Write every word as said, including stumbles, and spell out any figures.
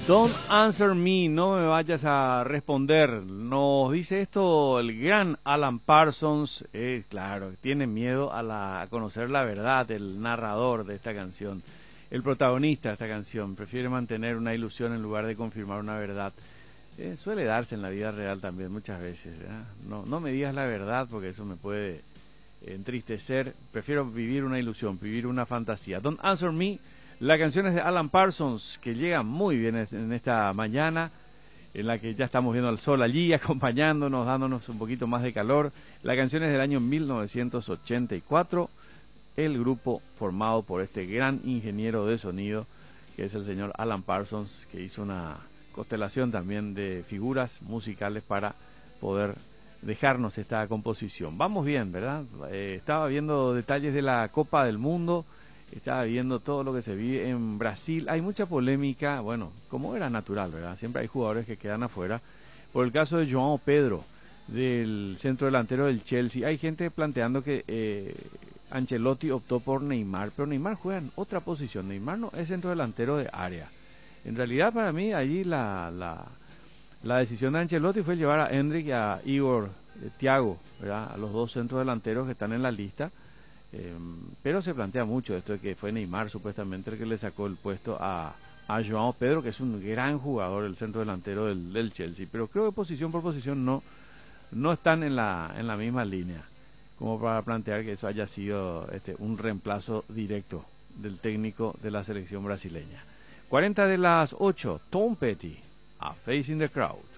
Don't answer me, no me vayas a responder. Nos dice esto el gran Alan Parsons. Eh, claro, tiene miedo a, la, a conocer la verdad, el narrador de esta canción, el protagonista de esta canción. Prefiere mantener una ilusión en lugar de confirmar una verdad. Eh, suele darse en la vida real también muchas veces, ¿verdad? No, no me digas la verdad porque eso me puede entristecer. Prefiero vivir una ilusión, vivir una fantasía. Don't answer me. La canción es de Alan Parsons, que llega muy bien en esta mañana, en la que ya estamos viendo el sol allí, acompañándonos, dándonos un poquito más de calor. La canción es del año mil novecientos ochenta y cuatro, el grupo formado por este gran ingeniero de sonido, que es el señor Alan Parsons, que hizo una constelación también de figuras musicales para poder dejarnos esta composición. Vamos bien, ¿verdad? Eh, estaba viendo detalles de la Copa del Mundo. Estaba viendo todo lo que se vive en Brasil. Hay mucha polémica, bueno, como era natural, ¿verdad? Siempre hay jugadores que quedan afuera. Por el caso de João Pedro, del centro delantero del Chelsea. Hay gente planteando que eh, Ancelotti optó por Neymar, pero Neymar juega en otra posición. Neymar no es centro delantero de área. En realidad, para mí, allí la, la, la decisión de Ancelotti fue llevar a Endrick y a Igor eh, Thiago, ¿verdad? A los dos centros delanteros que están en la lista. Eh, pero se plantea mucho esto de que fue Neymar supuestamente el que le sacó el puesto a, a João Pedro, que es un gran jugador, el centro delantero del, del Chelsea, pero creo que posición por posición no, no están en la, en la misma línea como para plantear que eso haya sido este, un reemplazo directo del técnico de la selección brasileña. cuarenta de las ocho, Tom Petty, a Facing the Crowd.